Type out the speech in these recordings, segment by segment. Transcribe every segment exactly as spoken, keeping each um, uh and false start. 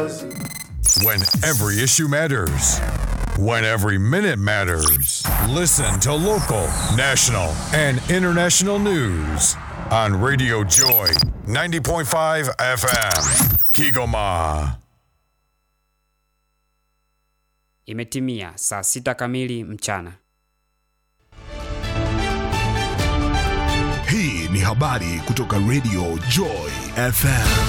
wazi. When every issue matters. When every minute matters. Listen to local, national, and international news on Radio Joy ninety point five F M. Kigoma. Imetimia saa sita kamili mchana. Hii ni habari kutoka Radio Joy F M.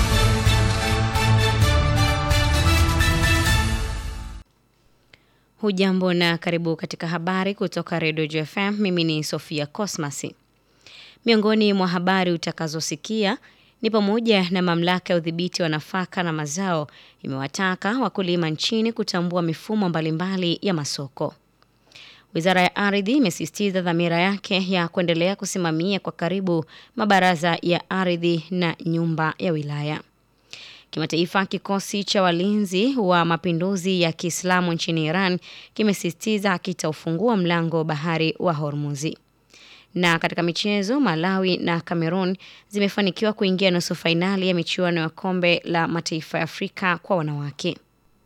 Hujambo na karibu katika habari kutoka Radio Joy F M. Mimi ni Sofia Cosmas. Miongoni mwa habari utakazosikia ni pamoja na mamlaka ya udhibiti wa nafaka na mazao imewataka wakulima nchini kutambua mifumo mbalimbali ya masoko. Wizara ya Ardhi imesisitiza dhamira yake ya kuendelea kusimamia kwa karibu mabaraza ya ardhi na nyumba ya wilaya. Kimataifa, kikosi cha walinzi wa mapinduzi ya Kiislamu nchini Iran kimesisitiza kitaufungua mlango wa bahari wa Hormuzi. Na katika michezo, Malawi na Cameroon zimefanikiwa kuingia nusu fainali ya michuano ya kombe la mataifa ya Afrika kwa wanawake.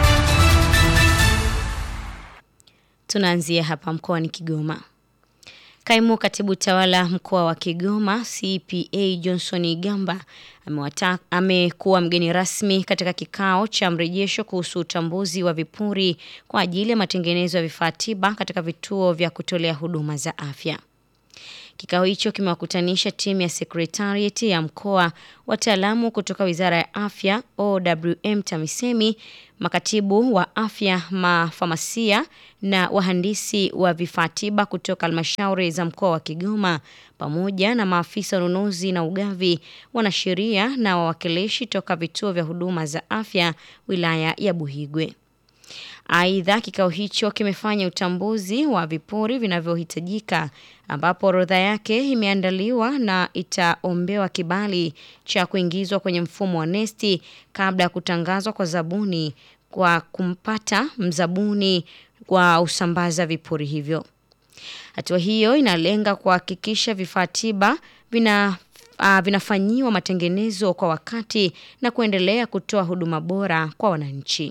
Tunaanzia hapa mkoani Kigoma. Kaimu katibu tawala mkoa wa Kigoma C P A Johnson Igamba amewataka amekuwa mgeni rasmi katika kikao cha mrejesho kuhusu utambuzi wa vipuri kwa ajili ya matengenezo ya vifaa tiba katika vituo vya kutolea huduma za afya. Kikao hicho kimewakutanisha timu ya Secretariat ya mkoa, wataalamu kutoka Wizara ya Afya, O W M TAMISEMI, makatibu wa afya, mafamasia na wahandisi wa vifaa tiba kutoka halmashauri za mkoa wa Kigoma, pamoja na maafisa ununuzi na ugavi, wanasheria na wawakilishi toka vituo vya huduma za afya wilaya ya Buhigwe. Aidha, kikao hicho kimefanya utambuzi wa vipuri vinavyohitajika, ambapo orodha yake imeandaliwa na itaombewa kibali cha kuingizwa kwenye mfumo wa nesti kabla ya kutangazwa kwa zabuni kwa kumpata mzabuni kwa usambaza vipuri hivyo. Hatua hiyo inalenga kuhakikisha vifaa tiba vina uh, vinafanyiwa matengenezo kwa wakati na kuendelea kutoa huduma bora kwa wananchi.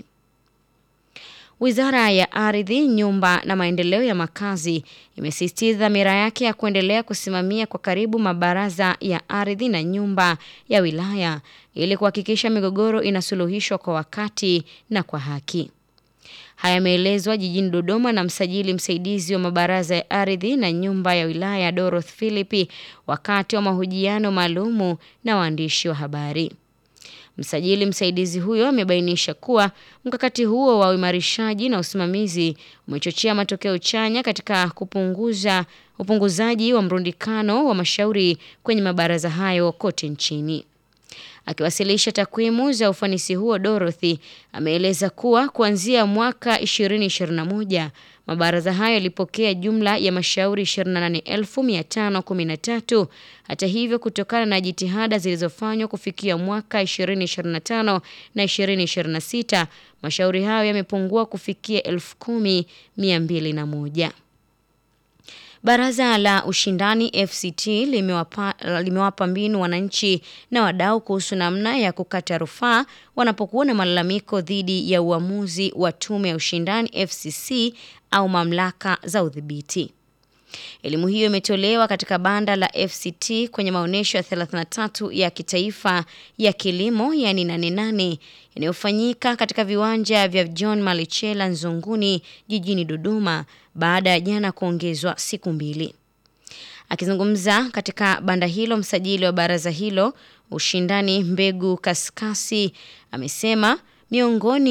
Wizara ya Ardhi, Nyumba na Maendeleo ya Makazi imesisitiza dhamira yake ya kuendelea kusimamia kwa karibu mabaraza ya ardhi na nyumba ya wilaya ili kuhakikisha migogoro inasuluhishwa kwa wakati na kwa haki. Haya yameelezwa jijini Dodoma na msajili msaidizi wa mabaraza ya ardhi na nyumba ya wilaya Dorothy Philip wakati wa mahojiano maalumu na waandishi wa habari. Msajili msaidizi huyo amebainisha kuwa mkakati huo wa uimarishaji na usimamizi umechochea matokeo chanya katika kupunguza upunguzaji wa mrundikano wa mashauri kwenye mabaraza hayo kote nchini. Akiwasilisha takwimu za ufanisi huo, Dorothy ameeleza kuwa kuanzia mwaka ishirini ishirini na moja mabaraza hayo yalipokea jumla ya mashauri ishirini na nane elfu mia tano kumi na tatu. Hata hivyo, kutokana na jitihada zilizofanywa kufikia mwaka ishirini ishirini na tano na ishirini ishirini na sita, mashauri hayo yamepungua kufikia elfu kumi mia mbili na moja. Baraza la Ushindani F C T limewapa limewapa mbinu wananchi na wadau kuhusu namna ya kukata rufaa wanapokuwa na malalamiko dhidi ya uamuzi wa Tume ya Ushindani F C C au mamlaka za udhibiti. Elimu hiyo imetolewa katika banda la F C T kwenye maonesho ya thelathini na tatu ya kitaifa ya kilimo yani nane nane yanayofanyika katika viwanja vya John Malichela Nzunguni jijini Dodoma baada ya jana kuongezwa siku mbili. Akizungumza katika banda hilo, msajili wa baraza hilo Ushindani Mbegu Kaskasi amesema miongoni